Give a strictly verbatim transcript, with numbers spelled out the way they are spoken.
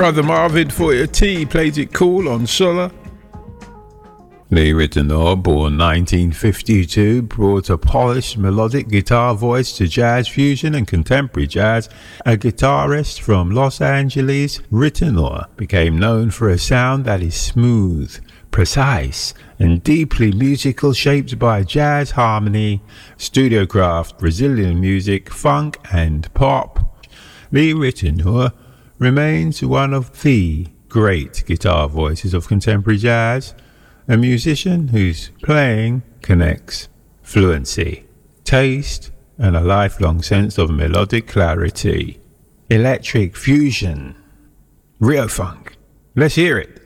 Brother Marvin for your tea plays it cool on Solar. Lee Ritenour, born nineteen fifty-two, brought a polished melodic guitar voice to jazz fusion and contemporary jazz. A guitarist from Los Angeles, Ritenour became known for a sound that is smooth, precise, and deeply musical, shaped by jazz harmony, studio craft, Brazilian music, funk, and pop. Lee Ritenour remains one of the great guitar voices of contemporary jazz, a musician whose playing connects fluency, taste, and a lifelong sense of melodic clarity. Electric fusion, real funk. Let's hear it.